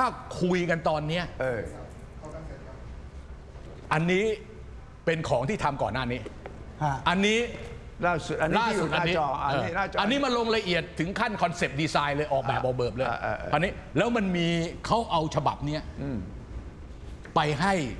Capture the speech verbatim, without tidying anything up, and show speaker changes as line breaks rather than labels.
คุยกันตอนเนี้ย
เออ
อันนี้เป็นของที่ทำก่อนหน้านี้
ฮะ
อันนี้
ล่าสุดอันนี้
ล่า
ที่อ
สุด
ยู่หน้า
อันนี้
จออันนี้
เออ
หน้าจอ
อันนี้มาลงละเอียดถึงขั้นคอนเซปต์ดีไซน์เลยออกแบบออกเบิบเลย
อ่าอ่าอ่า
อันนี้แล้วมันมีเขาเอาฉบับเนี้ยไปให้